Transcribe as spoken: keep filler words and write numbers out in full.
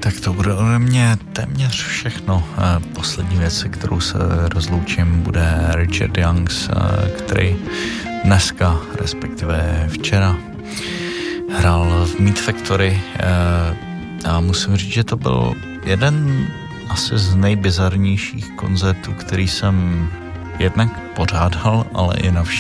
Tak to bude ode mě téměř všechno. Poslední věc, se kterou se rozloučím, bude Richard Youngs, který dneska, respektive včera, hrál v Meat Factory a musím říct, že to byl jeden asi z nejbizarnějších koncertů, který jsem jednak pořádal, ale i navštívil.